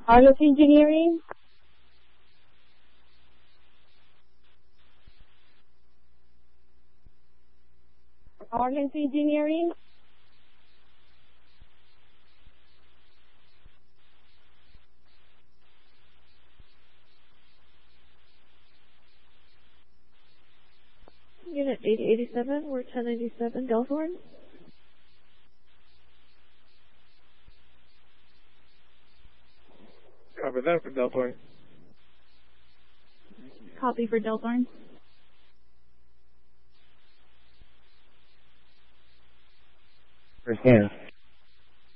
Arlos Engineering. Arlen's Engineering. Unit 8087, we're 1097 Delthorn. Copy that for Delthorn. Copy for Delthorn. First hand.